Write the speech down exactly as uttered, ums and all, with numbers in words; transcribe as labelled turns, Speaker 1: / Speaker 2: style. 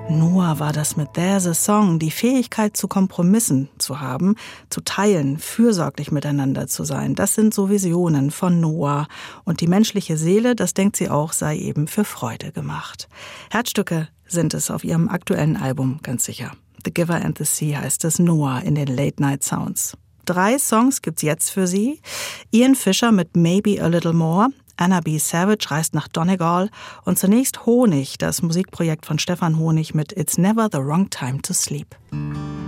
Speaker 1: Noah war das mit There's a Song, die Fähigkeit zu Kompromissen zu haben, zu teilen, fürsorglich miteinander zu sein. Das sind so Visionen von Noah. Und die menschliche Seele, das denkt sie auch, sei eben für Freude gemacht. Herzstücke sind es auf ihrem aktuellen Album, ganz sicher. The Giver and the Sea heißt es, Noah in den Late Night Sounds. Drei Songs gibt's jetzt für Sie. Ian Fisher mit Maybe a Little More, Anna B. Savage reist nach Donegal und zunächst Honig, das Musikprojekt von Stefan Honig mit It's Never the Wrong Time to Sleep.